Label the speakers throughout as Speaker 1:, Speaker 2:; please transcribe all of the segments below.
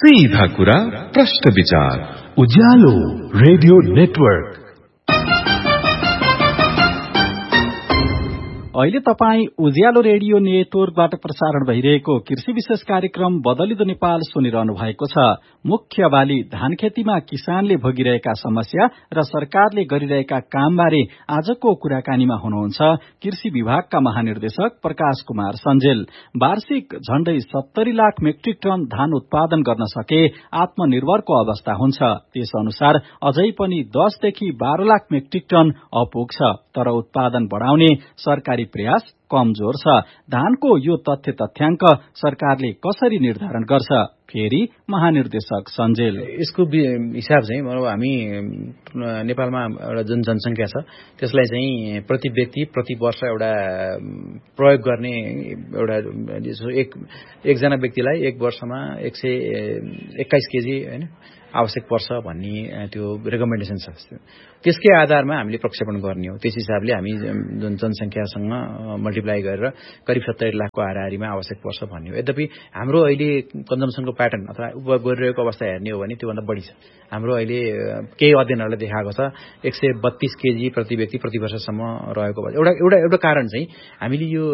Speaker 1: सीधा कुरा प्रश्न विचार
Speaker 2: उज्यालो रेडियो नेटवर्क।
Speaker 3: अहिले तपाई उज्यालो रेडियो नेटवर्कबाट प्रसारण भइरहेको कृषि विशेष कार्यक्रम बदलिदो नेपाल सुनिरहनु भएको छ। मुख्य बाली धान खेतीमा किसानले भोगिरहेका समस्या र सरकारले गरिरहेका कामबारे आजको कुराकानीमा हुनुहुन्छ कृषि विभागका महानिर्देशक प्रकाश कुमार सञ्जेल। वार्षिक झण्डै 70 लाख मेट्रिक टन धान उत्पादन गर्न सके आत्मनिर्भरको अवस्था हुन्छ। त्यस अनुसार अझै पनि 10 देखि 12 लाख मेट्रिक टन अपुग्छ, तर उत्पादन बढाउने सरकारी प्रयास कमजोर छ। धानको यो तथ्याङ्क सरकारले कसरी निर्धारण गर्छ? फेरि महानिर्देशक सञ्जेल।
Speaker 4: यसको हिसाब चाहिँ हामी नेपालमा एउटा जुन जनसंख्या छ त्यसलाई चाहिँ प्रति व्यक्ति प्रति वर्ष एउटा प्रयोग गर्ने एउटा एकजना व्यक्तिलाई एक वर्षमा 121 केजी हैन आवश्यक पर्छ भन्ने त्यो रेकमेन्डेसन छ। त्यसकै आधारमा हामीले प्रक्षेपण गर्ने हो। त्यस हिसाबले हामी जुन जनसंख्यासँग मल्टिप्लाई गरेर करिब 70 लाखको हाराहारीमा आवश्यक पर्छ भन्ने हो। यद्यपि हाम्रो अहिले कन्जम्सनको प्याटर्न अथवा उपभोग गरिरहेको अवस्था हेर्ने हो भने त्योभन्दा बढी छ। हाम्रो अहिले केही अध्ययनहरूले देखाएको छ 132 केजी प्रति व्यक्ति प्रति वर्षसम्म रहेको भयो। एउटा कारण चाहिँ हामीले यो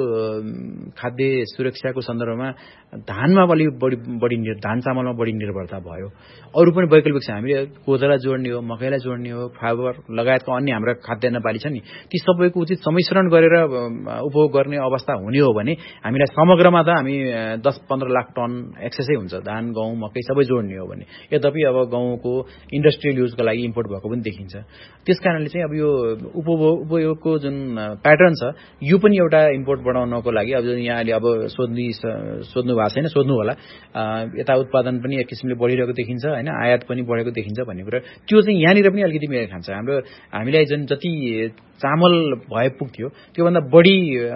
Speaker 4: खाद्य सुरक्षाको सन्दर्भमा धानमा बढी धान चामलमा बढी निर्भरता भयो। अरू पनि वैकल्पिक छ। हामीले कोदोलाई जोड्ने हो, मकैलाई जोड्ने हो, फाइबर लगायतका अन्य हाम्रा खाद्यान्न बाली छन् नि, ती सबैको उचित सम्मिश्रण गरेर उपभोग गर्ने अवस्था हुने हो भने हामीलाई समग्रमा त हामी 10-15 लाख टन एक्सेसै हुन्छ धान, गहुँ, मकै सबै जोड्ने हो भने। यद्यपि अब गहुँको इन्डस्ट्रियल युजको लागि इम्पोर्ट भएको पनि देखिन्छ। त्यसकारणले चाहिँ अब यो उपयोगको जुन प्याटर्न छ यो पनि एउटा इम्पोर्ट बढाउनको लागि अब यहाँले अब सोध्नु भएको छैन, सोध्नु होला। यता उत्पादन पनि एक किसिमले बढिरहेको देखिन्छ हैन, आयात पनि बढेको देखिन्छ भन्ने कुरा त्यो चाहिँ यहाँनिर पनि अलिकति मेल खान्छ। हामीलाई जुन जति चामल भए पुग्थ्यो त्योभन्दा बढी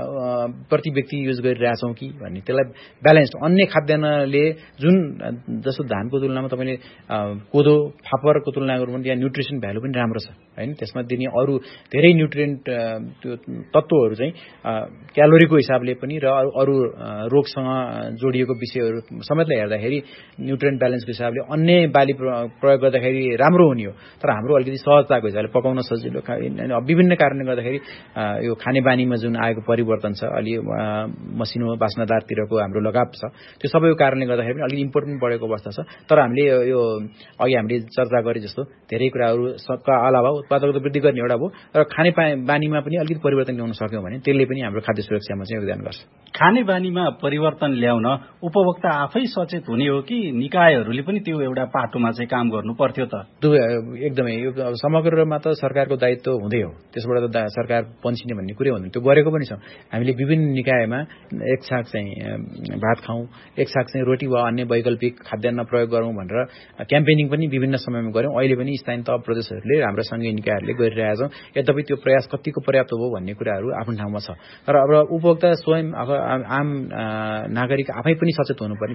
Speaker 4: प्रति व्यक्ति युज गरिरहेछौँ कि भन्ने, त्यसलाई ब्यालेन्स्ड अन्य खाद्यान्नले जुन जस्तो धानको तुलनामा तपाईँले कोदो फापरको तुलना गर्नु भने त्यहाँ न्युट्रिसन भ्यालु पनि राम्रो छ हैन। त्यसमा दिने अरू धेरै न्युट्रिएन्ट त्यो तत्त्वहरू चाहिँ क्यालोरीको हिसाबले पनि र अरू रोगसँग जोडिएको विषयहरू समेतलाई हेर्दाखेरि न्युट्रिएन्ट ब्यालेन्सको हिसाबले अन्य बाली प्रयोग गर्दाखेरि राम्रो हुने हो। तर हाम्रो अलिकति सहजताको हिसाबले पकाउन सजिलो विभिन्न कारणले गर्दाखेरि यो खानेबानीमा जुन आएको परिवर्तन छ, अलि मसिनो बास्नादारतिरको हाम्रो लगाव छ, त्यो सबैको कारणले गर्दाखेरि पनि अलिक इम्पोर्ट पनि बढेको अवस्था छ। तर हामीले यो अघि हामीले चर्चा गरे जस्तो धेरै कुराहरू सबका अलावा उत्पादकता वृद्धि गर्ने एउटा भयो र खानेबानीमा पनि अलिकति परिवर्तन ल्याउन सक्यौँ भने त्यसले पनि हाम्रो खाद्य सुरक्षामा चाहिँ योगदान गर्छ।
Speaker 3: खानेबानीमा परिवर्तन ल्याउन उपभोक्ता आफै सचेत हुने हो कि निकायहरूले पनि त्यो एउटा पाटोमा चाहिँ काम गर्नु पर्थ्यो त?
Speaker 4: एकदमै यो समग्रमा त सरकारको दायित्व हुँदै हो, त्यसबाट त सरकार पन्छिने भन्ने कुरै हुँदैन। त्यो गरेको पनि छ। हामीले विभिन्न निकायमा एक छाक चाहिँ भात खाउँ, एक छाक चाहिँ रोटी वा अन्य वैकल्पिक खाद्यान्न प्रयोग गरौँ भनेर क्याम्पेनिङ पनि विभिन्न समयमा गऱ्यौँ। अहिले पनि स्थानीय तह प्रदेशहरूले हाम्रो सँगै निकायहरूले गरिरहेका छौँ। यद्यपि त्यो प्रयास कतिको पर्याप्त हो भन्ने कुराहरू आफ्नो ठाउँमा छ। तर अब उपभोक्ता स्वयं आम नागरिक आफै पनि सचेत हुनुपर्ने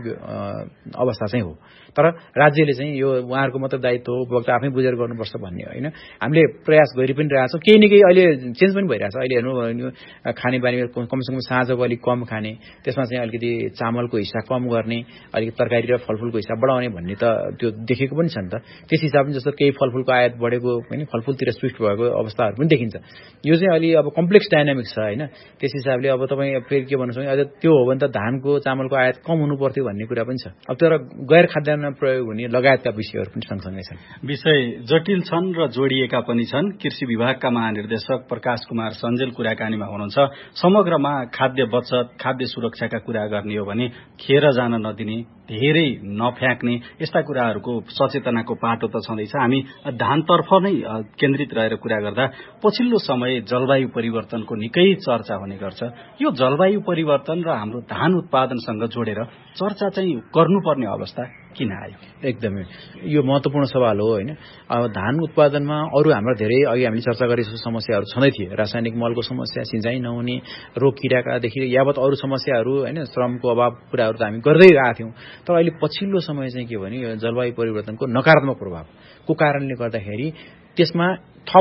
Speaker 4: अवस्था चाहिँ हो। तर राज्यले चाहिँ यो उहाँहरूको मात्र दायित्व हो, उपभोक्ता आफै बुझेर गर्नुपर्छ भन्ने होइन। हामीले प्रयास गरि पनि रहेछौँ। केही न केही अहिले चेन्ज पनि भइरहेछ। अहिले हेर्नु भने खानेबानीमा कमसेकम साँझको अलिक कम खाने, त्यसमा चाहिँ अलिकति चामलको हिस्सा कम गर्ने, अलिकति तरकारी र फलफुलको हिस्सा बढाउने भन्ने त त्यो देखेको पनि छ नि त। त्यस हिसाबले जस्तो केही फलफुलको आयात बढेको होइन, फलफुलतिर स्विफ्ट भएको अवस्थाहरू पनि देखिन्छ। यो चाहिँ अलि अब कम्प्लेक्स डाइनामिक्स छ होइन। त्यस हिसाबले अब तपाईँ फेरि के भन्नु सक्छ, अझ त्यो हो भने त धानको चामलको आयात कम हुनु पर्थ्यो भन्ने कुरा पनि छ। अब तर गैर खाद्यान्न प्रयोग हुने लगायतका विषयहरू पनि सँगसँगै छन्।
Speaker 3: विषय जटिल छन् र जोडिएका पनि छन्। कृषि विभागका महानिर्देशक प्रकाश कुमार सञ्जेल कुराकानीमा हुनुहुन्छ। समग्रमा खाद्य बचत, खाद्य सुरक्षाका कुरा गर्ने हो भने खेर जान नदिने, धेरै नफ्याँक्ने, यस्ता कुराहरूको सचेतनाको पाटो त छँदैछ। हामी धानतर्फ नै केन्द्रित रहेर कुरा गर्दा पछिल्लो समय जलवायु परिवर्तनको निकै चर्चा हुने गर्छ। यो जलवायु परिवर्तन र हाम्रो धान उत्पादनसँग जोडेर चर्चा चाहिँ गर्नुपर्ने अवस्था किन आयो?
Speaker 4: एकदमै यो महत्त्वपूर्ण सवाल हो होइन। अब धान उत्पादनमा अरू हाम्रो धेरै अघि हामीले चर्चा गरेको समस्याहरू छँदै थिए। रासायनिक मलको समस्या, सिँचाइ नहुने, रोग किराकादेखि यावत अरू समस्याहरू होइन, श्रमको अभाव कुराहरू त हामी गर्दै आएको थियौँ। तर अहिले पछिल्लो समय चाहिँ के भने यो जलवायु परिवर्तनको नकारात्मक प्रभावको कारणले गर्दाखेरि त्यसमा थप भयो।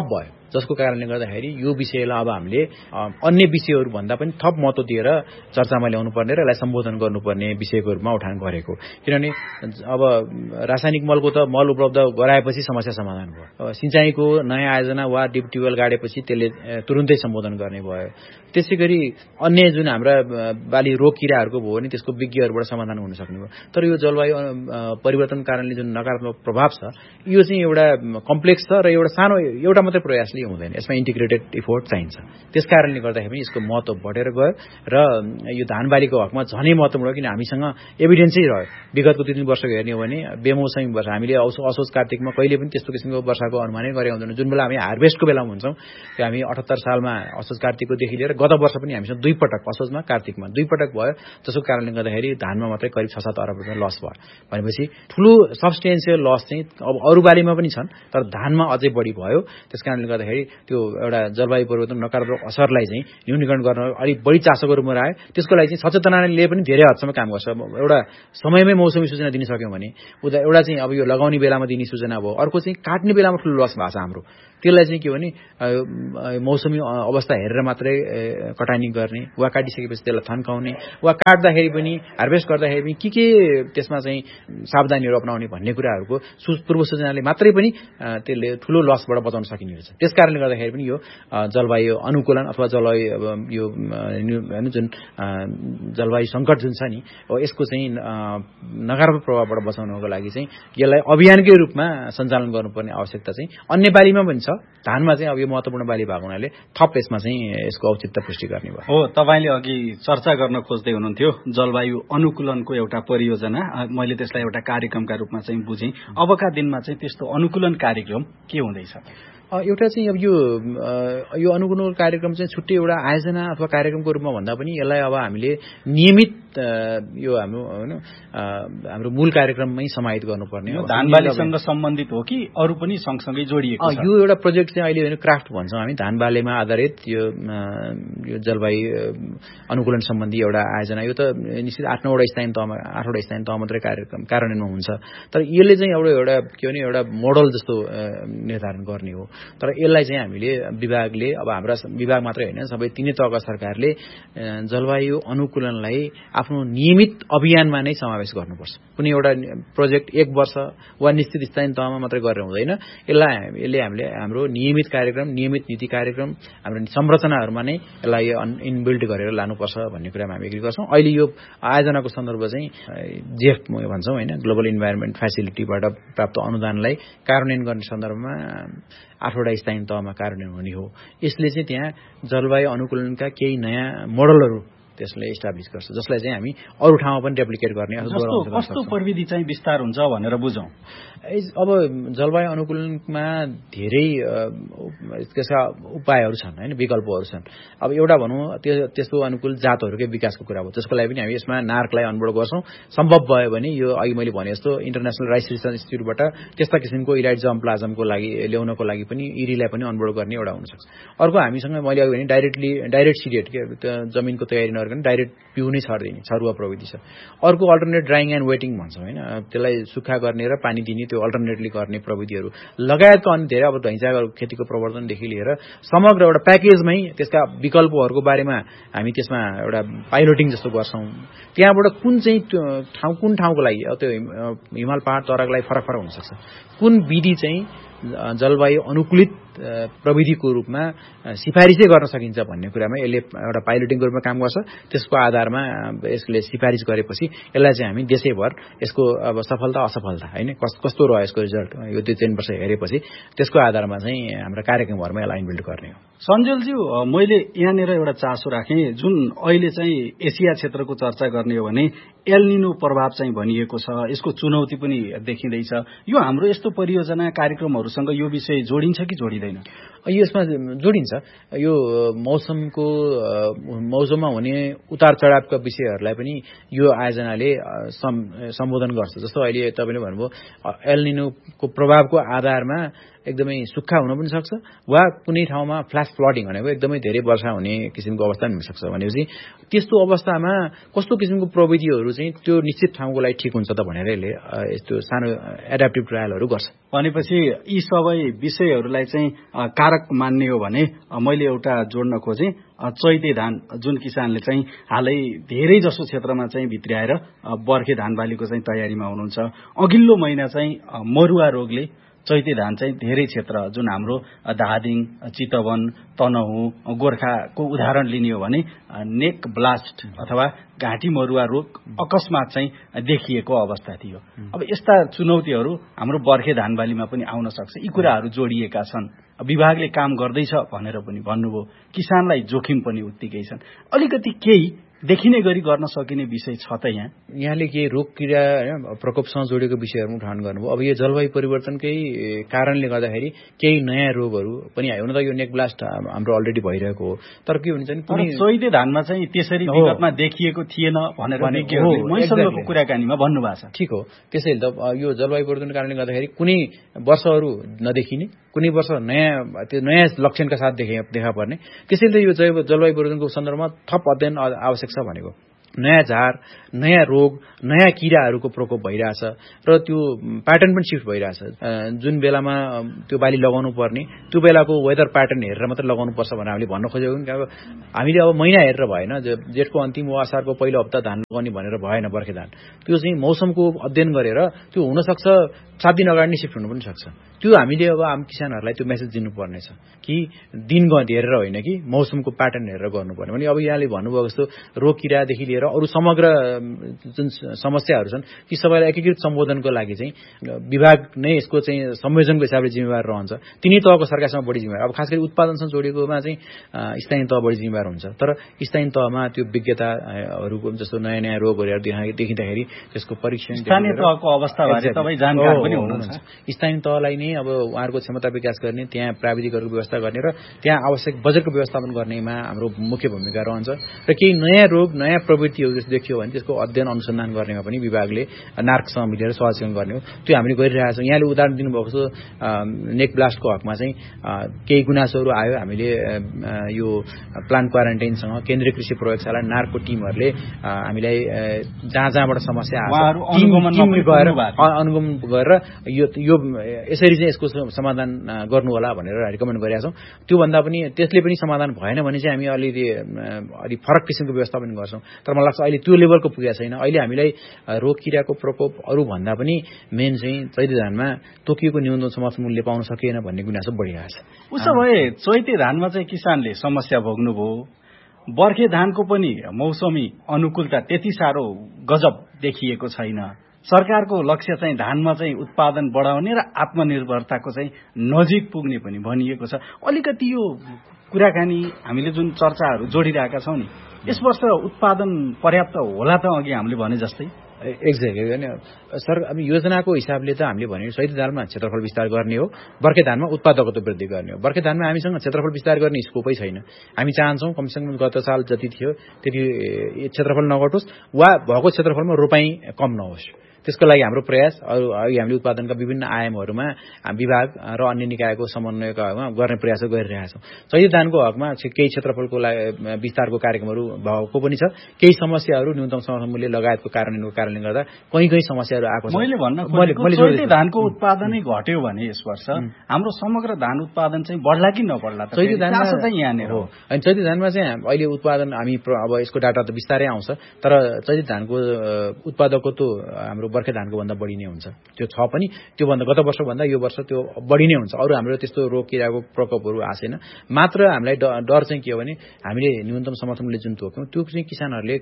Speaker 4: जसको कारणले गर्दाखेरि यो विषयलाई अब हामीले अन्य विषयहरू भन्दा पनि थप महत्त्व दिएर चर्चामा ल्याउनु पर्ने र यसलाई सम्बोधन गर्नुपर्ने विषयको रूपमा उठान गरेको। किनभने अब रासायनिक मलको त मल उपलब्ध गराएपछि समस्या समाधान भयो। अब सिँचाइको नयाँ आयोजना वा डिप ट्युबवेल गाडेपछि त्यसले तुरुन्तै सम्बोधन गर्ने भयो। त्यसैगरी अन्य जुन हाम्रा बाली रोग किराहरूको भयो भने त्यसको विज्ञहरूबाट समाधान हुन सक्ने भयो। तर यो जलवायु परिवर्तन कारणले जुन नकारात्मक प्रभाव छ यो चाहिँ एउटा कम्प्लेक्स छ र एउटा मात्रै प्रयासले हुँदैन, यसमा इन्टिग्रेटेड इफोर्ट चाहिन्छ। त्यस कारणले गर्दाखेरि पनि यसको महत्त्व बढेर गयो र यो धान बालीको हकमा झनै महत्त्वपूर्ण, किन हामीसँग एभिडेन्सै रह्यो। विगतको 2-3 वर्ष हेर्ने हो भने बेमौसमी वर्षा, हामीले असोज कार्तिकमा कहिले पनि त्यस्तो किसिमको वर्षाको अनुमानै गरेका हुँदैन। जुन बेला हामी हार्भेस्टको बेलामा हुन्छौँ त्यो हामी 78 सालमा असोज कार्तिककोदेखि लिएर गत वर्ष पनि हामीसँग 2 पटक असोजमा कार्तिकमा 2 पटक भयो, जसको कारणले गर्दाखेरि धानमा मात्रै करिब 6-7 अरब रुपियाँ लस भयो। भनेपछि ठुलो सब्सटेन्सियल लस चाहिँ अब अरू बालीमा पनि छन् तर धानमा अझै बढी भयो। त्यस कारणले गर्दाखेरि त्यो एउटा जलवायु परिवर्तन नकारात्मक असरलाई चाहिँ न्यूनीकरण गर्न अलिक बढी चासोको रूपमा आयो। त्यसको लागि चाहिँ सचेतनाले पनि धेरै हदसम्म काम गर्छ। एउटा समयमै मौसमी सूचना दिन सक्यौँ भने एउटा चाहिँ अब यो लगाउने बेलामा दिने सूचना भयो, अर्को चाहिँ काट्ने बेलामा ठुलो लस भएको छ हाम्रो। त्यसलाई चाहिँ के भने मौसमी अवस्था हेरेर मात्रै कटानी गर्ने वा काटिसकेपछि त्यसलाई थन्काउने वा काट्दाखेरि पनि हार्भेस्ट गर्दाखेरि पनि के त्यसमा चाहिँ सावधानीहरू अपनाउने भन्ने कुराहरूको पूर्व सूचनाले मात्रै पनि त्यसले ठुलो लसबाट बचाउन सकिने रहेछ। त्यस कारणले गर्दाखेरि पनि यो जलवायु अनुकूलन अथवा जलवायु यो जुन जलवायु सङ्कट जुन छ नि यसको चाहिँ नकारात्मक प्रभावबाट बचाउनको लागि चाहिँ यसलाई अभियानकै रूपमा सञ्चालन गर्नुपर्ने आवश्यकता चाहिँ अन्य बालीमा पनि छ। धानमा चाहिँ अब यो महत्त्वपूर्ण बाली भएको हुनाले थप यसमा चाहिँ यसको औचित्य पुष्टि गर्ने भयो।
Speaker 3: हो, तपाईले अघि चर्चा गर्न खोज्दै हुनुहुन्थ्यो जलवायु अनुकूलनको एउटा परियोजना, मैले त्यसलाई एउटा कार्यक्रमका रूपमा चाहिँ बुझेँ। अबका दिनमा चाहिँ त्यस्तो अनुकूलन कार्यक्रम के हुँदैछ?
Speaker 4: एउटा चाहिँ अब यो अनुकूलन कार्यक्रम चाहिँ छुट्टै एउटा आयोजना अथवा कार्यक्रमको रूपमा भन्दा पनि यसलाई अब हामीले नियमित यो हाम्रो मूल कार्यक्रममै समाहित गर्नुपर्ने हो।
Speaker 3: धानबालीसँग सम्बन्धित हो कि अरू पनि सँगसँगै जोडिएको छ? यो
Speaker 4: एउटा प्रोजेक्ट चाहिँ अहिले क्राफ्ट भन्छौँ हामी, धानबालीमा आधारित यो जलवायु अनुकूलन सम्बन्धी एउटा आयोजना। यो त निश्चित 8-9वटा स्थानीय तहमा मात्रै कार्यक्रम कार्यान्वयनमा हुन्छ। तर यसले चाहिँ एउटा के भने एउटा मोडल जस्तो निर्धारण गर्ने हो। तर यसलाई चाहिँ हामीले विभागले अब हाम्रा विभाग मात्रै होइन सबै 3 तहका सरकारले जलवायु अनुकूलनलाई आफ्नो नियमित अभियानमा नै समावेश गर्नुपर्छ। कुनै एउटा प्रोजेक्ट 1 वर्ष वा निश्चित स्थानीय तहमा मात्रै गरेर हुँदैन। यसले हामीले हाम्रो नियमित कार्यक्रम, नियमित नीति कार्यक्रम, हाम्रो संरचनाहरूमा नै यसलाई इनबिल्ड गरेर लानुपर्छ भन्ने कुरामा हामी एग्री गर्छौँ। अहिले यो आयोजनाको सन्दर्भ चाहिँ जेफ भन्छौँ होइन, ग्लोबल इन्भाइरोमेन्ट फेसिलिटीबाट प्राप्त अनुदानलाई कार्यान्वयन गर्ने सन्दर्भमा 8वटा स्थानीय तहमा कार्यान्वयन हुने हो। यसले चाहिँ त्यहाँ जलवायु अनुकूलनका केही नयाँ मोडलहरू त्यसले इस्टाब्लिस गर्छ, जसलाई चाहिँ हामी अरू ठाउँमा पनि रेप्लिकेट गर्ने।
Speaker 3: कस्तो प्रविधि चाहिँ विस्तार हुन्छ भनेर बुझौँ।
Speaker 4: अब जलवायु अनुकूलनमा धेरै त्यसका उपायहरू छन् होइन, विकल्पहरू छन्। अब एउटा भनौँ त्यस्तो अनुकूल जातहरूकै विकासको कुरा हो, जसको लागि पनि हामी यसमा नार्कलाई अनबोर्ड गर्छौँ। सम्भव भयो भने यो अघि मैले भने जस्तो इन्टरनेसनल राइस रिसर्च इन्स्टिट्युटबाट त्यस्ता किसिमको इलाइट जर्मप्लाज्मको लागि ल्याउनको लागि पनि इरीलाई पनि अनबोर्ड गर्ने एउटा हुनसक्छ। अर्को हामीसँग मैले अघि भने डाइरेक्ट सिडेट के जमिनको तयारी नगरिकन डाइरेक्ट पिउ नै छरिदिने छरुवा प्रविधि छ। अर्को अल्टरनेट ड्राइङ एन्ड वेटिङ भन्छौँ होइन, त्यसलाई सुक्खा गर्ने र पानी दिने त्यो अल्टरनेटली गर्ने प्रविधिहरू लगायतका अन्य धेरै अब धैँचा खेतीको प्रवर्धनदेखि लिएर समग्र एउटा प्याकेजमै त्यसका विकल्पहरूको बारेमा हामी त्यसमा एउटा पाइलोटिङ जस्तो गर्छौँ। त्यहाँबाट कुन ठाउँको लागि त्यो हिमाल पहाड तराको लागि फरक हुनसक्छ, कुन विधि चाहिँ जलवायु अनुकूलित प्रविधिको रूपमा सिफारिसै गर्न सकिन्छ भन्ने कुरामा यसले एउटा पाइलोटिङको रूपमा काम गर्छ। त्यसको आधारमा यसले सिफारिस गरेपछि यसलाई चाहिँ हामी देशैभर यसको अब सफलता असफलता होइन कस्तो रह्यो यसको रिजल्ट यो 2-3 वर्ष हेरेपछि त्यसको आधारमा चाहिँ हाम्रो कार्यक्रमहरूमा यसलाई इन्बिल्ड गर्ने हो।
Speaker 3: सञ्जलज्यू, मैले यहाँनिर एउटा चासो राखेँ, जुन अहिले चाहिँ एसिया क्षेत्रको चर्चा गर्ने हो भने एल निनो प्रभाव चाहिँ भनिएको छ, यसको चुनौती पनि देखिँदैछ। यो हाम्रो यस्तो परियोजना कार्यक्रमहरूसँग यो विषय जोडिन्छ कि जोडिँदैन?
Speaker 4: यसमा जोडिन्छ। यो मौसममा हुने उतार चढावका विषयहरूलाई पनि यो आयोजनाले सम्बोधन गर्छ। जस्तो अहिले तपाईँले भन्नुभयो एल निनोको प्रभावको आधारमा एकदमै सुक्खा हुन पनि सक्छ वा कुनै ठाउँमा फ्ल्यास फ्लडिङ भनेको एकदमै धेरै वर्षा हुने किसिमको अवस्था पनि हुनसक्छ। भनेपछि त्यस्तो अवस्थामा कस्तो किसिमको प्रविधिहरू चाहिँ त्यो निश्चित ठाउँको लागि ठिक हुन्छ त भनेर यसले यस्तो सानो एडाप्टिभ ट्रायलहरू गर्छ।
Speaker 3: भनेपछि यी सबै विषयहरूलाई चाहिँ कारक मान्ने हो भने मैले एउटा जोड्न खोजेँ चैते धान जुन किसानले चाहिँ हालै धेरै जसो क्षेत्रमा चाहिँ भित्र्याएर बर्खे धान बालीको चाहिँ तयारीमा हुनुहुन्छ। अघिल्लो महिना चाहिँ मरुवा रोगले चैते धान चाहिँ धेरै क्षेत्र जुन हाम्रो धादिङ, चितवन, तनहुँ, गोर्खाको उदाहरण लिने हो भने नेक ब्लास्ट अथवा घाँटी मरुवा रोग अकस्मात चाहिँ देखिएको अवस्था थियो। अब यस्ता चुनौतीहरू हाम्रो बर्खे धान बालीमा पनि आउन सक्छ। यी कुराहरू जोडिएका छन्। विभागले काम गर्दैछ भनेर पनि भन्नुभयो, किसानलाई जोखिम पनि उत्तिकै छन्। अलिकति केही देखिने गरी गर्न सकिने विषय छ त यहाँले
Speaker 4: केही रोग किरा प्रकोपसँग जोडिएको विषयहरू उठान गर्नुभयो। अब यो जलवायु परिवर्तनकै कारणले गर्दाखेरि केही नयाँ रोगहरू पनि आयो। हुन त यो नेक ब्लास्ट हाम्रो अलरेडी भइरहेको हो, तर के हुन्छ नि
Speaker 3: चैते धानमा चाहिँ त्यसरी विगतमा देखिएको थिएन भनेर मैसँगको कुराकानीमा भन्नुभएको छ।
Speaker 4: ठिक हो, त्यसैले त यो जलवायु परिवर्तनको कारणले गर्दाखेरि कुनै वर्षहरू नदेखिने, कुनै वर्ष नयाँ लक्षणका साथ देखा पर्ने। त्यसैले यो जलवायु परिवर्तनको सन्दर्भमा थप अध्ययन आवश्यक छ भनेको। नयाँ झार, नयाँ रोग, नयाँ किराहरूको प्रकोप भइरहेछ र त्यो प्याटर्न पनि सिफ्ट भइरहेछ। जुन बेलामा त्यो बाली लगाउनु पर्ने त्यो बेलाको वेदर प्याटर्न हेरेर मात्रै लगाउनु पर्छ भनेर हामीले भन्न खोजेको नि। अब हामीले अब महिना हेरेर भएन, जेठको अन्तिम वा असारको पहिलो हप्ता धान लगाउने भनेर भएन बर्खे धान। त्यो चाहिँ मौसमको अध्ययन गरेर त्यो हुनसक्छ 7 दिन अगाडि नै सिफ्ट हुनु पनि सक्छ। त्यो हामीले अब आम किसानहरूलाई त्यो मेसेज दिनुपर्नेछ कि दिनगत हेरेर होइन कि मौसमको प्याटर्न हेरेर गर्नुपर्ने। भने अब यहाँले भन्नुभएको जस्तो रोग किरादेखि लिएर अरू समग्र जुन समस्याहरू छन् ती सबैलाई एकीकृत सम्बोधनको लागि चाहिँ विभाग नै यसको चाहिँ संयोजनको हिसाबले जिम्मेवार रहन्छ। तिनै तहको सरकारसँग बढी जिम्मेवार। अब खास गरी उत्पादनसँग जोडिएकोमा चाहिँ स्थानीय तह बढी जिम्मेवार हुन्छ। तर स्थानीय तहमा त्यो विज्ञताहरूको जस्तो नयाँ नयाँ रोगहरू देखिँदाखेरि त्यसको परीक्षण
Speaker 3: स्थानीय तहको अवस्थाबारे तपाईँ जानकार पनि हुनुहुन्छ।
Speaker 4: स्थानीय तहलाई नै अब उहाँहरूको क्षमता विकास गर्ने, त्यहाँ प्राविधिकहरूको व्यवस्था गर्ने र त्यहाँ आवश्यक बजेटको व्यवस्थापन गर्नेमा हाम्रो मुख्य भूमिका रहन्छ। र केही नयाँ रोग, नयाँ प्रवृत्तिहरू जस्तो देखियो भने त्यसको अध्ययन अनुसन्धान गर्नेमा पनि विभागले नार्कसँग मिलेर सहजीकरण गर्ने हो। त्यो हामीले गरिरहेका छौँ। यहाँले उदाहरण दिनुभएको छ नेक ब्लास्टको हकमा चाहिँ केही गुनासोहरू आयो। हामीले यो प्लान्ट क्वारेन्टाइनसँग केन्द्रीय कृषि प्रयोगशाला नार्कको टिमहरूले हामीलाई जहाँबाट समस्या आयो अनुगमन गरेर यो यसरी चाहिँ यसको समाधान गर्नु होला भनेर रिकमेन्ड गरेका छौँ। त्योभन्दा पनि त्यसले पनि समाधान भएन भने चाहिँ हामी अलि फरक किसिमको व्यवस्था पनि गर्छौँ। तर मलाई लाग्छ अहिले त्यो लेभलको पुगेको छैन। अहिले हामीलाई रोग किराको प्रकोप अरू भन्दा पनि मेन चाहिँ चैते धानमा तोकिएको न्यूनतम समर्थन मूल्य पाउन सकिएन भन्ने गुनासो बढिरहेको छ।
Speaker 3: उसो भए चैते धानमा चाहिँ किसानले समस्या भोग्नुभयो। बर्खे धानको पनि मौसमी अनुकूलता त्यति साह्रो गजब देखिएको छैन। सरकारको लक्ष्य चाहिँ धानमा चाहिँ उत्पादन बढाउने र आत्मनिर्भरताको चाहिँ नजिक पुग्ने पनि भनिएको छ। अलिकति यो कुराकानी हामीले जुन चर्चाहरू जोडिरहेका छौँ नि, यस वर्ष उत्पादन पर्याप्त होला त अघि हामीले भने जस्तै?
Speaker 4: एक्ज्याक्टली। सर अब योजनाको हिसाबले त हामीले भने चैते धानमा क्षेत्रफल विस्तार गर्ने हो, बर्खे धानमा उत्पादकत्व वृद्धि गर्ने हो। बर्खे धानमा हामीसँग क्षेत्रफल विस्तार गर्ने स्कोपै छैन। हामी चाहन्छौँ कमसेकम गत साल जति थियो त्यति क्षेत्रफल नघटोस् वा भएको क्षेत्रफलमा रोपाई कम नहोस्। त्यसको लागि हाम्रो प्रयास हामीले उत्पादनका विभिन्न आयामहरूमा विभाग र अन्य निकायको समन्वयका हकमा गर्ने प्रयास गरिरहेका छौँ। चैते धानको हकमा केही क्षेत्रफलको विस्तारको कार्यक्रमहरू भएको पनि छ। केही समस्याहरू न्यूनतम समर्थन मूल्य लगायतको कारणले गर्दा कहीँ समस्याहरू आएको छ।
Speaker 3: मैले भन्न खोजेको चैते धानको उत्पादनै घट्यो भने यस वर्ष हाम्रो समग्र धान उत्पादन चाहिँ बढ्ला कि नबढ्ला?
Speaker 4: चैते धानमा
Speaker 3: चाहिँ यहाँनिर हो।
Speaker 4: अनि चैते धानमा चाहिँ अहिले उत्पादन हामी अब यसको डाटा त बिस्तारै आउँछ, तर चैते धानको उत्पादकत्व हाम्रो बर्खे धानको भन्दा बढी नै हुन्छ। त्यो छ पनि, त्योभन्दा गत वर्षभन्दा यो वर्ष त्यो बढी नै हुन्छ। अरू हाम्रो त्यस्तो रोग किराको प्रकोपहरू आएन। मात्र हामीलाई डर चाहिँ के हो भने हामीले न्यूनतम समर्थन मूल्य जुन तोक्यौँ त्यो चाहिँ किसानहरूले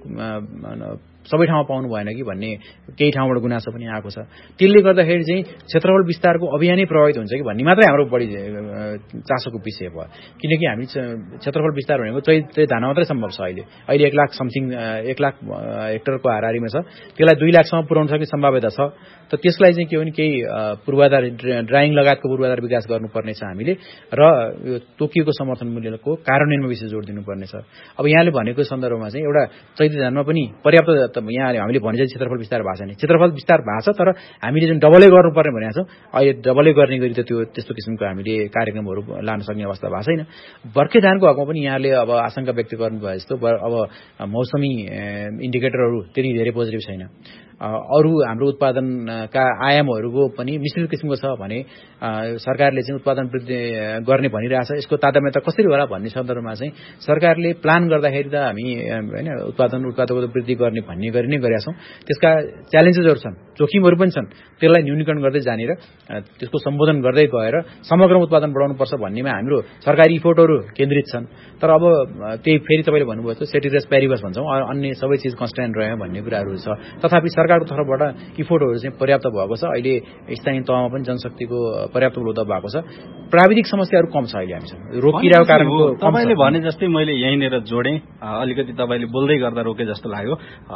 Speaker 4: सबै ठाउँमा पाउनु भएन कि भन्ने केही ठाउँबाट गुनासो पनि आएको छ। त्यसले गर्दाखेरि चाहिँ क्षेत्रफल विस्तारको अभियानै प्रभावित हुन्छ कि भन्ने मात्रै हाम्रो बढी चासोको विषय भयो। किनकि हामी क्षेत्रफल विस्तार भनेको चैते धानमा मात्रै सम्भव छ। अहिले 1 लाख समथिङ 1 लाख हेक्टरको हाराहारीमा छ। त्यसलाई 2 लाखसम्म पुर्याउन सक्ने सम्भाव्यता छ। त त्यसलाई चाहिँ के हो भने केही पूर्वाधार ड्राइङ लगायतको पूर्वाधार विकास गर्नुपर्ने छ हामीले र यो तोकिएको समर्थन मूल्यको कार्यान्वयनमा विशेष जोड दिनुपर्ने छ। अब यहाँले भनेको सन्दर्भमा चाहिँ एउटा चैते धानमा पनि पर्याप्त यहाँ हामीले भने चाहिँ क्षेत्रफल विस्तार भएको छैन। क्षेत्रफल विस्तार भएको छ, तर हामीले जुन डबलै गर्नुपर्ने भनेको छौँ अहिले डबलै गर्ने गरी त त्यस्तो किसिमको हामीले कार्यक्रमहरू लान सक्ने अवस्था भएको छैन। बर्खे धानको हकमा पनि यहाँले अब आशंका व्यक्त गर्नुभयो जस्तो अब मौसमी इन्डिकेटरहरू त्यति धेरै पोजिटिभ छैन। अरू हाम्रो उत्पादनका आयामहरूको पनि मिश्रित किसिमको छ भने सरकारले चाहिँ उत्पादन वृद्धि गर्ने भनिरहेछ। यसको तादात्म्यता कसरी होला भन्ने सन्दर्भमा चाहिँ सरकारले प्लान गर्दाखेरि त हामी हैन उत्पादकता वृद्धि गर्ने भन्ने गरी नै गरेका छौं। त्यसका च्यालेन्जेसहरू छन्, जोखिमहरू पनि छन्, त्यसलाई न्यूनीकरण गर्दै जानेर त्यसको सम्बोधन गर्दै गएर समग्र उत्पादन बढाउनुपर्छ भन्नेमा हाम्रो सरकारी इफोर्टहरू केन्द्रित छन्। तर अब त्यही फेरि तपाईले भन्नुभयो जस्तो सेटिरेस प्यारिबस भन्छौं, अन्य सबै चीज कन्स्ट्यान्ट रह्यो भन्ने कुराहरू छ। तथापि सरकारको तर्फबाट इफोर्टहरू चाहिँ पर्याप्त भएको छ। अहिले स्थानीय तहमा पनि जनशक्तिको पर्याप्त उपलब्ध भएको छ। प्राविधिक समस्याहरू कम छ अहिले हामीसँग, रोग किराको कारणको।
Speaker 3: तपाईले भने जस्तै मैले यहीँनेर जोडेँ, अलिकति तपाईले बोल्दै गर्दा रोके जस्तो लाग्यो।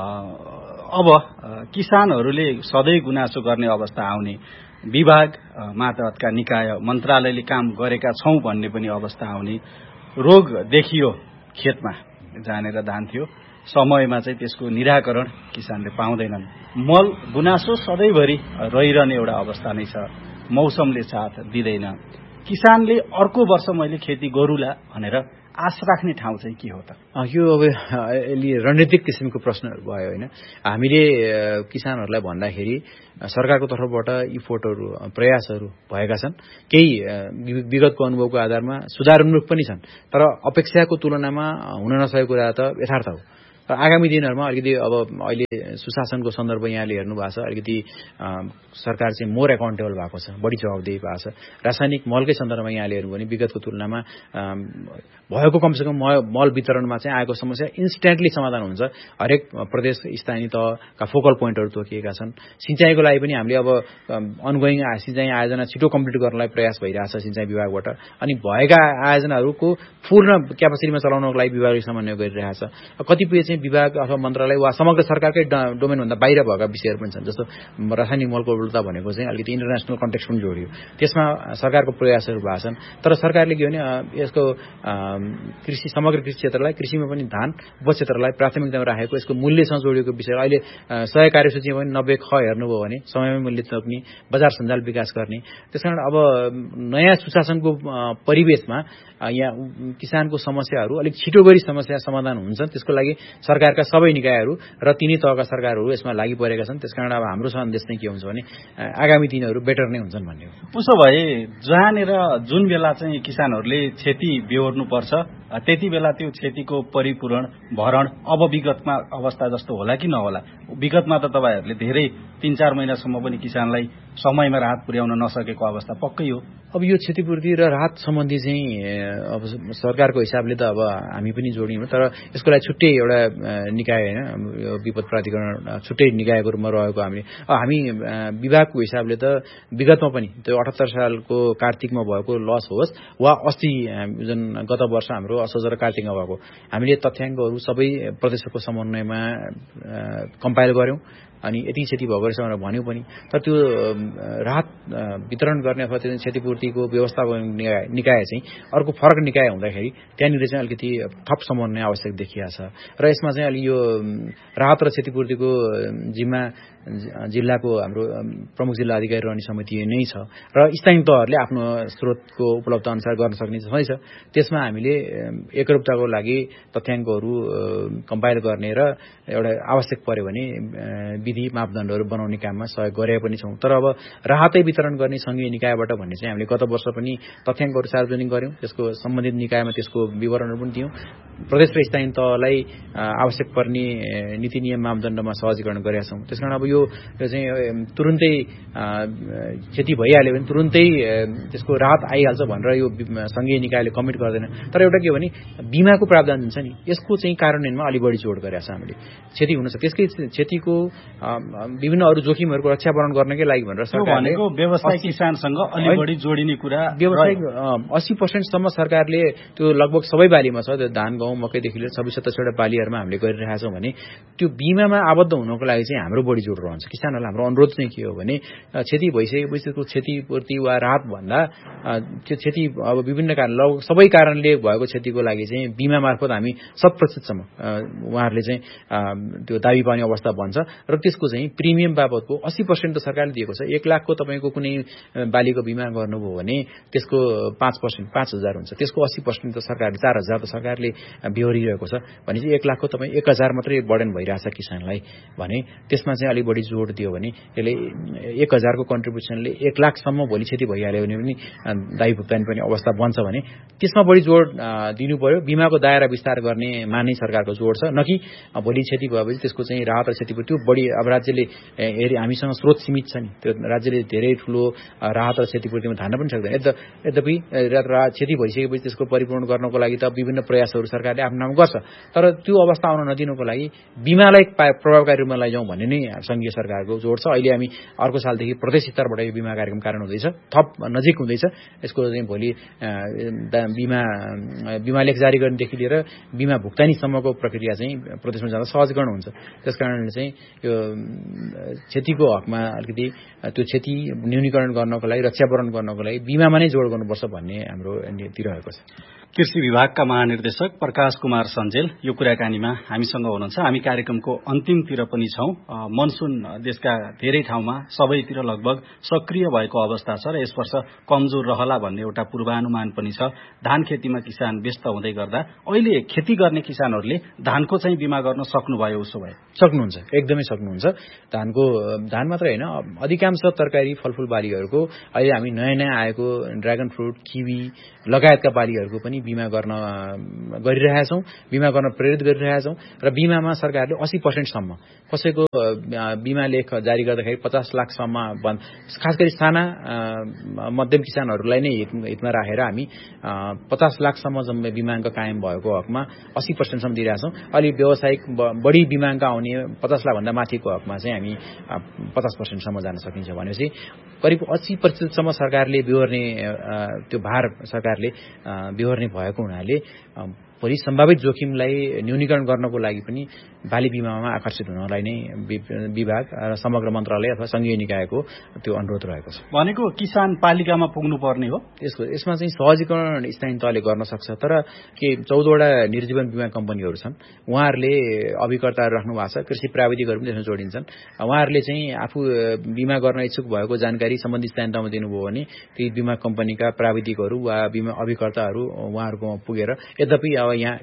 Speaker 3: अब किसानहरूले सधैँ गुनासो गर्ने अवस्था आउने, विभाग मातहतका निकाय मन्त्रालयले काम गरेका छौं भन्ने पनि अवस्था आउने, रोग देखियो खेतमा जानेर धान थियो, समयमा चाहिँ त्यसको निराकरण किसानले पाउँदैनन्, मल गुनासो सधैँभरि रहिरहने एउटा अवस्था नै छ, मौसमले साथ दिँदैन, किसानले अर्को वर्ष मैले खेती गरूला भनेर आश राख्ने ठाउँ चाहिँ के हो त?
Speaker 4: यो अब अलि रणनीतिक किसिमको प्रश्नहरू भयो हैन। हामीले किसानहरूलाई भन्दाखेरि सरकारको तर्फबाट इफोर्टहरू प्रयासहरू भएका छन्, केही विगतको अनुभवको आधारमा सुधारोन्मुख पनि छन्, तर अपेक्षाको तुलनामा हुन नसकेको कुरा त यथार्थ हो। आगामी दिनहरूमा अलिकति अब अहिले सुशासनको सन्दर्भ यहाँले हेर्नु भएको छ, अलिकति सरकार चाहिँ मोर एकाउन्टेबल भएको छ, बढी जवाबदेही भएको छ। रासायनिक मलकै सन्दर्भमा यहाँले हेर्नु भने विगतको तुलनामा भएको कमसेकम मल वितरणमा चाहिँ आएको समस्या इन्स्ट्यान्टली समाधान हुन्छ। हरेक प्रदेश स्थानीय तहका फोकल पोइन्टहरू तोकिएका छन्। सिंचाईको लागि पनि हामीले अब अनगोइङ सिंचाई आयोजना छिटो कम्प्लिट गर्नलाई प्रयास भइरहेछ सिंचाई विभागबाट, अनि भएका आयोजनाहरूको पूर्ण क्यापासिटीमा चलाउनको लागि विभागले समन्वय गरिरहेछ। कतिपय चाहिँ विभाग अथवा मन्त्रालय वा समग्र सरकारकै डोमेनभन्दा बाहिर भएका विषयहरू पनि छन्, जस्तो रासायनिक मलको उपलब्धता भनेको चाहिँ अलिकति इन्टरनेसनल कन्टेक्स्ट पनि जोडियो, त्यसमा सरकारको प्रयासहरू भएको छन्। तर सरकारले के भने यसको कृषि समग्र कृषि क्षेत्रलाई, कृषिमा पनि धान उपक्षेत्रलाई प्राथमिकतामा राखेको, यसको मूल्यसँग जोडिएको विषय अहिले 100 कार्यसूचीमा पनि 90 ख हेर्नुभयो भने समयमै मूल्य तोक्ने, बजार सञ्जाल विकास गर्ने। त्यसकारण अब नयाँ सुशासनको परिवेशमा यहाँ किसानको समस्याहरू अलिक छिटो गरी समस्या समाधान हुन्छन्। त्यसको लागि सरकारका सबै निकायहरू र तिनै तहका सरकारहरू यसमा लागि परेका छन्। त्यसकारण अब हाम्रो सन्देश चाहिँ के हुन्छ भने आगामी दिनहरू बेटर नै हुन्छन् भन्ने हो।
Speaker 3: उसो भए जहाँनेर जुन बेला चाहिँ किसानहरूले क्षति बेहोर्नु पर्छ त्यति बेला त्यो क्षतिको परिपूरण भरण अब विगतमा अवस्था जस्तो होला कि नहोला? विगतमा त तपाईहरूले धेरै 3-4 महिनासम्म पनि किसानलाई समयमा राहत पुर्याउन नसकेको अवस्था पक्कै हो।
Speaker 4: अब यो क्षतिपूर्ति र राहत सम्बन्धी चाहिँ अब सरकारको हिसाबले त अब हामी पनि जोडियौँ, तर यसको लागि छुट्टै एउटा निकाय हैन, यो विपद प्राधिकरण छुट्टै निकायको रूपमा रहेको हामी विभागको हिसाबले त विगतमा पनि त्यो 78 सालको कार्तिकमा भएको लस होस् वा अस्ति जुन गत वर्ष हाम्रो असोज र कार्तिकमा भएको, हामीले तथ्याङ्कहरू सबै प्रदेशको समन्वयमा कम्पाइल गर्यौं अनि यति क्षति भएको रहेछ भनेर भन्यौं पनि। तर त्यो राहत वितरण गर्ने अथवा त्यो क्षतिपूर्तिको व्यवस्थापन निकाय चाहिँ अर्को फरक निकाय हुँदाखेरि त्यहाँनिर चाहिँ अलिकति थप समन्वय आवश्यक देखिएको छ। र यसमा चाहिँ अलि यो राहत र क्षतिपूर्तिको जिम्मा जिल्लाको हाम्रो प्रमुख जिल्ला अधिकारी रहने समिति नै छ र स्थानीय तहहरूले आफ्नो स्रोतको उपलब्ध अनुसार गर्न सक्ने छ। त्यसमा हामीले एकरूपताको लागि तथ्याङ्कहरू कम्पाइल गर्ने र एउटा आवश्यक पर्यो भने विधि मापदण्डहरू बनाउने काममा सहयोग गरे पनि छौं। तर अब राहतै वितरण गर्ने संघीय निकायबाट भन्ने चाहिँ हामीले गत वर्ष पनि तथ्याङ्कहरू सार्वजनिक गर्यौं, त्यसको सम्बन्धित निकायमा त्यसको विवरणहरू पनि दियौं। प्रदेश र स्थानीय तहलाई आवश्यक पर्ने नीति नियम मापदण्डमा सहजीकरण गरेका छौं। त्यसकारण अब यो चाहिँ तुरुन्तै क्षति भइहाल्यो भने तुरुन्तै त्यसको राहत आइहाल्छ भनेर यो संघीय निकायले कमिट गर्दैन। तर एउटा के हो भने बीमाको प्रावधान जुन छ नि यसको चाहिँ कार्यान्वयनमा अलि बढी जोड गरेका छ हामीले। क्षति हुन सक्छ, त्यसकै क्षतिको विभिन्न अरू जोखिमहरूको रक्षावरण गर्नकै लागि भनेर सरकारले
Speaker 3: व्यवसाय किसानसँग अलि बढी जोडिने कुरा
Speaker 4: व्यवसायिक 80% सम्म सरकारले त्यो लगभग सबै बालीमा छ, त्यो धान गहुँ मकैदेखि लिएर 26-27 बालीहरुमा हामीले गरिरहेका छौं भने त्यो बीमामा आबद्ध हुनको लागि चाहिँ हाम्रो बढी जोड रहन्छ। किसानहरुलाई हाम्रो अनुरोध चाहिँ के हो भने क्षति भइसकेपछि त्यसको क्षतिपूर्ति वा राहत भन्दा त्यो क्षति अब विभिन्न कारण लगभग सबै कारणले भएको क्षतिको लागि चाहिँ बीमा मार्फत हामी 100% सम्म उहाँहरूले चाहिँ त्यो दाबी पाउने अवस्था बन्छ र त्यसको चाहिँ प्रिमियम बाबतको 80% त सरकारले दिएको छ। 1 लाखको तपाईको कुनै बालीको बीमा गर्नुभयो भने त्यसको 5% 5000 हुन्छ, त्यसको 80% त सरकारले 4000 त सरकारले बेहोरिरहेको छ भनेपछि 1 लाखको तपाई 1000 मात्रै बर्डन भइरहेछ किसानलाई भने त्यसमा चाहिँ अलि बढी जोड दियो भने यसले 1000 को कन्ट्रिब्युसनले 1 लाखसम्म भोलि क्षति भइहाल्यो भने पनि दायी भुक्तानी पनि अवस्था बन्छ भने त्यसमा बढी जोड दिनु पर्यो। बिमाको दायरा विस्तार गर्ने मान्ने सरकारको जोड छ, न कि भोलि क्षति भएपछि त्यसको चाहिँ राहत र क्षतिपूर्ति बढी। अब राज्यले हामीसँग स्रोत सीमित छ नि, त्यो राज्यले धेरै ठुलो राहत र क्षतिपूर्तिमा धान्न पनि सक्दैन। यद्यपि क्षति भइसकेपछि त्यसको परिपूर्ण गर्नको लागि त विभिन्न प्रयासहरू सरकारले आफ्नो नाम गर्छ, तर त्यो अवस्था आउन नदिनुको लागि बिमालाई प्रभावकारी रूपमा लैजाउँ भन्ने नै संघीय सरकारको जोड छ। अहिले हामी अर्को सालदेखि प्रदेश स्तरबाट यो बिमा कार्यक्रम कार्यान्वयन हुँदैछ, थप नजिक हुँदैछ। यसको चाहिँ भोलि बिमा लेख जारी गर्नेदेखि लिएर बिमा भुक्तानीसम्मको प्रक्रिया चाहिँ प्रदेशमा जाँदा सहजीकरण हुन्छ। त्यस कारणले चाहिँ यो क्षतिको हकमा अलिकति त्यो क्षति न्यूनीकरण गर्नको लागि, रक्षावरण गर्नको लागि बिमामा नै जोड गर्नुपर्छ भन्ने हाम्रो नीति रहेको छ।
Speaker 3: कृषि विभागका महानिर्देशक प्रकाश कुमार सञ्जेल यो कुराकानीमा हामीसँग हुनुहुन्छ। हामी कार्यक्रमको अन्तिमतिर पनि छौं। मनसुन देशका धेरै ठाउँमा सबैतिर लगभग सक्रिय भएको अवस्था छ र यस वर्ष कमजोर रहला भन्ने एउटा पूर्वानुमान पनि छ। धान खेतीमा किसान व्यस्त हुँदै गर्दा अहिले खेती गर्ने किसानहरूले धानको चाहिँ बिमा गर्न सक्नुभयो? उसो भए
Speaker 4: सक्नुहुन्छ, एकदमै सक्नुहुन्छ। धान मात्र होइन, अधिकांश तरकारी फलफूल बालीहरूको अहिले हामी नयाँ आएको ड्रागन फ्रुट, किवी लगायतका बालीहरूको पनि बिमा गरिरहेका छौं, बिमा गर्न प्रेरित गरिरहेका छौं। र बिमामा सरकारले 80% सम्म कसैको बिमा लेख जारी गर्दाखेरि 50 लाखसम्म, खास गरी साना मध्यम किसानहरूलाई नै हितमा राखेर हामी 50 लाखसम्म जम्मै बिमाङ्क कायम भएको हकमा 80% सम्म दिइरहेका छौं। अलि व्यावसायिक बढी बिमाङ्क आउने 50 लाख भन्दा माथिको हकमा चाहिँ हामी 50% सम्म जान सकिन्छ। भनेपछि करिब 80% सम्म सरकारले बिहोर्ने त्यो भार सरकारले बिहोर्ने भएको हुनाले भोलि सम्भावित जोखिमलाई न्यूनीकरण गर्नको लागि पनि बाली बिमामा आकर्षित हुनलाई नै विभाग र समग्र मन्त्रालय अथवा संघीय निकायको त्यो अनुरोध रहेको छ।
Speaker 3: भनेको किसान पालिकामा पुग्नु पर्ने हो।
Speaker 4: यसमा चाहिँ सहजीकरण स्थानीय तहले गर्न सक्छ, तर के 14 वटा निर्जीवन बिमा कम्पनीहरू छन्, उहाँहरूले अभिकर्ताहरू राख्नु भएको छ, कृषि प्राविधिकहरू पनि त्यसमा जोडिन्छन्। उहाँहरूले चाहिँ आफू बिमा गर्न इच्छुक भएको जानकारी सम्बन्धित स्थानीय तहमा दिनुभयो भने ती बिमा कम्पनीका प्राविधिकहरू वा बिमा अभिकर्ताहरू उहाँहरूकोमा पुगेर, यद्यपि अब यहाँ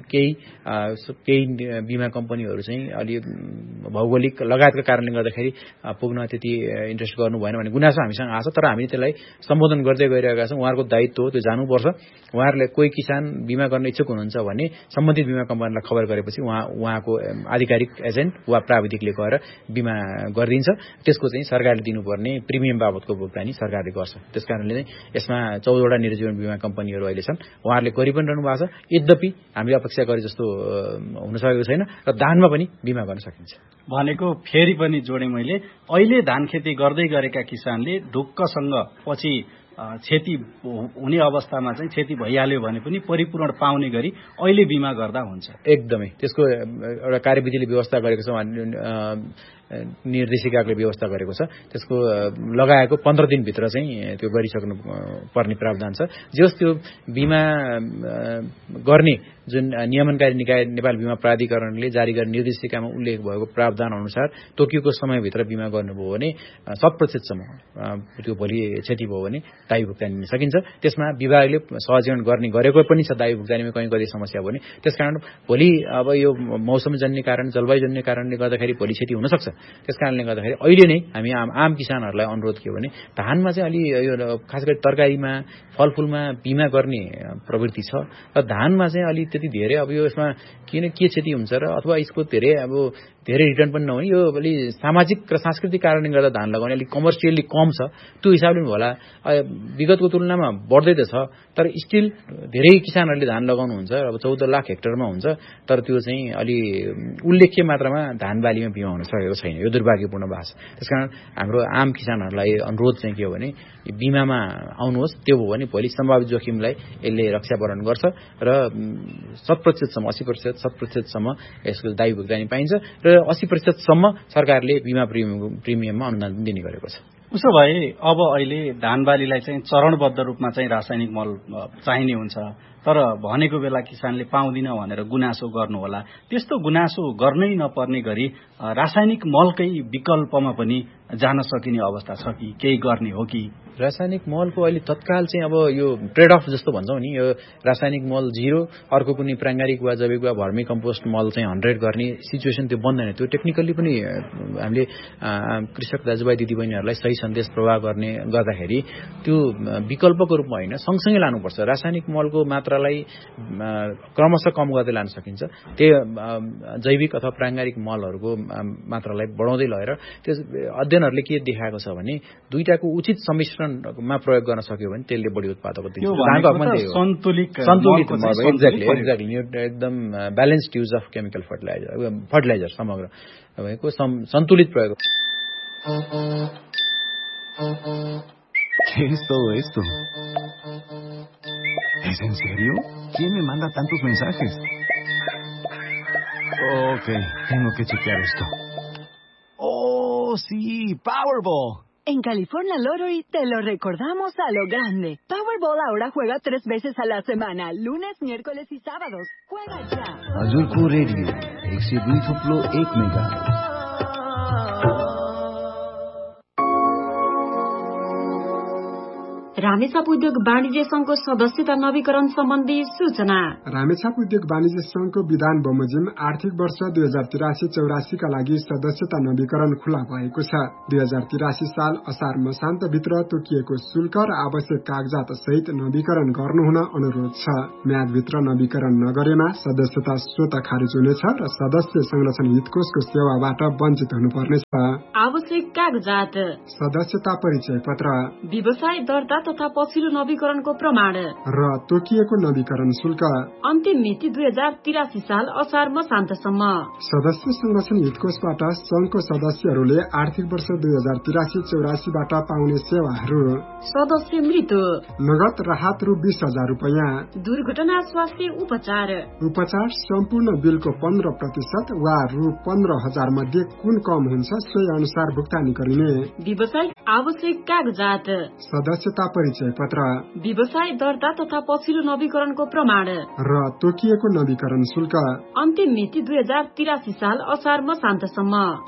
Speaker 4: केही बिमा कम्पनीहरू चाहिँ अलि भौगोलिक लगायतका कारणले गर्दाखेरि पुग्न त्यति इन्ट्रेस्ट गर्नु भएन भन्ने गुनासो हामीसँग आछ, तर हामीले त्यसलाई सम्बोधन गर्दै गइरहेका छौं। उहाँहरूको दायित्व हो, त्यो जानुपर्छ। उहाँहरूले कोही किसान बिमा गर्न इच्छुक हुनुहुन्छ भने सम्बन्धित बिमा कम्पनीलाई खबर गरेपछि उहाँको आधिकारिक एजेन्ट वा प्राविधिकले गएर बिमा गरिदिन्छ। त्यसको चाहिँ सरकारले दिनुपर्ने प्रिमियम बाबतको भुक्तानी सरकारले गर्छ। त्यसकारणले नै यसमा 14 वटा निर्जीवन बिमा कम्पनीहरू अहिले छन्, उहाँहरूले गरि पनि रहनु भएको छ। यद्यपि हामीले अपेक्षा गरे जस्तो हुन सकेको छैन र धानमा पनि बिमा गर्न सकिन्छ।
Speaker 3: भनेको फेरि पनि जोडे मैले, अहिले धान खेती गर्दै गरेका किसानले ढुक्कसँग पछि क्षति हुने अवस्थामा चाहिँ क्षति भइहाल्यो भने पनि परिपूर्ण पाउने गरी अहिले बिमा गर्दा हुन्छ।
Speaker 4: एकदमै त्यसको एउटा कार्यविधिले व्यवस्था गरेको छ, निर्देशिकाले व्यवस्था गरेको छ। त्यसको लगाएको 15 दिनभित्र चाहिँ त्यो गरिसक्नु पर्ने प्रावधान छ। जस त्यो बिमा गर्ने जुन नियमनकारी निकाय नेपाल बिमा प्राधिकरणले जारी गर्ने निर्देशिकामा उल्लेख भएको प्रावधान अनुसार तोकिएको समयभित्र बिमा गर्नुभयो भने 100% सम्म त्यो भोलि क्षति भयो भने दायी भुक्तानी दिन सकिन्छ। त्यसमा विभागले सहजीकरण गर्ने गरेको पनि छ। दायी भुक्तानीमा कहीँ कतै समस्या भयो भने त्यसकारण भोलि अब यो मौसमजन्य कारण, जलवायुजन्य कारणले गर्दाखेरि भोलि क्षति हुन सक्छ। त्यसकारणले गर्दाखेरि अहिले नै हामी आम किसानहरूलाई अनुरोध के हो भने धानमा चाहिँ अलि यो खास गरी तरकारीमा फलफूलमा बिमा गर्ने प्रवृत्ति छ र धानमा चाहिँ अलि त्यति धेरै अब यो यसमा के क्षति हुन्छ र अथवा यसको धेरै रिटर्न पनि नहुने, यो अलि सामाजिक र सांस्कृतिक कारणले गर्दा धान लगाउने अलिक कमर्सियली कम छ। त्यो हिसाबले होला विगतको तुलनामा बढ्दै त छ, तर स्टिल धेरै किसानहरूले धान लगाउनुहुन्छ। अब 14 लाख हेक्टरमा हुन्छ, तर त्यो चाहिँ अलि उल्लेख्य मात्रामा धान बालीमा बिमा हुन सकेको छैन। यो दुर्भाग्यपूर्ण बात छ। त्यसकारण हाम्रो आम किसानहरूलाई अनुरोध चाहिँ के हो भने बिमामा आउनुहोस्। त्यो हो भने भोलि सम्भावित जोखिमलाई यसले रक्षावरण गर्छ र 100% सम्म 80% 100% सम्म यसको दायी भुक्तानी पाइन्छ र 80% सम्म सरकारले बिमा प्रिमियममा अनुदान दिने गरेको छ।
Speaker 3: उसो भए अब अहिले धान बालीलाई चाहिँ चरणबद्ध रूपमा चाहिँ रासायनिक मल चाहिने हुन्छ, तर भनेको बेला किसानले पाउँदिन भनेर गुनासो गर्नुहोला। त्यस्तो गुनासो गर्नै नपर्ने गरी रासायनिक मलकै विकल्पमा पनि जान सकिने अवस्था छ कि केही गर्ने हो कि?
Speaker 4: रासायनिक मलको अहिले तत्काल चाहिँ अब यो ट्रेड अफ जस्तो भन्छौँ नि, यो रासायनिक मल 0, अर्को कुनै प्राङ्गारिक वा जैविक वा भर्मी कम्पोस्ट मल चाहिँ 100 गर्ने सिचुएसन त्यो बन्दैन। त्यो टेक्निकली पनि हामीले कृषक दाजुभाइ दिदीबहिनीहरूलाई सही सन्देश प्रवाह गर्दाखेरि त्यो विकल्पको रूपमा होइन, सँगसँगै लानुपर्छ। रासायनिक मलको मात्रालाई क्रमशः कम गर्दै लान सकिन्छ, त्यो जैविक अथवा प्राङ्गारिक मलहरूको मात्रालाई बढाउँदै लगेर त्यो अध्ययनहरूले के देखाएको छ भने दुईटाको उचित सम्मिश्रणमा प्रयोग गर्न सक्यो भने त्यसले बढी उत्पादकता दिन्छ। एक्ज्याक्टली एकदम balanced use of chemical fertiliser समग्र भएको सन्तुलित प्रयोग।
Speaker 2: ¿Qué es todo esto? ¿Es en serio? ¿Quién me manda tantos mensajes? Ok, tengo que chequear esto. ¡Oh, sí! ¡Powerball!
Speaker 5: En California Lottery te lo recordamos a lo grande. Powerball ahora juega 3 veces a la semana, lunes, miércoles y sábados. ¡Juega ya!
Speaker 6: हजुरको radio 102.1 megahertz.
Speaker 7: Ramechhap उद्योग वाणिज्य संघको सदस्यता नवीकरण सम्बन्धी सूचना।
Speaker 8: रामेछाप उद्योग वाणिज्य संघको विधान बमोजिम आर्थिक वर्ष 2083-84 का लागि सदस्यता नवीकरण खुला भएको छ। 2083 साल असार मसान्तभित्र तोकिएको शुल्क र आवश्यक कागजात सहित नवीकरण गर्नुहुन अनुरोध छ। म्यादभित्र नवीकरण नगरेमा सदस्यता स्वतः खारिज हुनेछ र सदस्य संरक्षण हितकोषको सेवाबाट वञ्चित हुनुपर्नेछ।
Speaker 7: आवश्यक कागजात:
Speaker 8: सदस्यता परिचय पत्र,
Speaker 7: व्यवसाय दर्ता तथा पछिल्लो नवीकरणको प्रमाण
Speaker 8: र तोकिएको नवीकरण शुल्क।
Speaker 7: अन्तिम मिति 2083 साल असार मसान्तसम्म।
Speaker 8: सदस्य संरक्षण हितकोषबाट संघको सदस्यहरूले आर्थिक वर्ष 2083-84 बाट पाउने सेवाहरू:
Speaker 7: सदस्य मृत्यु,
Speaker 8: नगद राहत रु 20,000 रुपैयाँ,
Speaker 7: दुर्घटना स्वास्थ्य उपचार
Speaker 8: सम्पूर्ण बिलको 15% वा रु 15,000 मध्ये कुन कम हुन्छ सोही अनुसार भुक्तानी गरिने।
Speaker 7: व्यवसाय आवश्यक कागजात:
Speaker 8: सदस्यता परिचय पत्र,
Speaker 7: व्यवसाय दर्ता तथा पछिल्लो नवीकरणको प्रमाण
Speaker 8: र तोकिएको नवीकरण शुल्क।
Speaker 7: अन्तिम मिति 2083 साल असार मसान्तसम्म।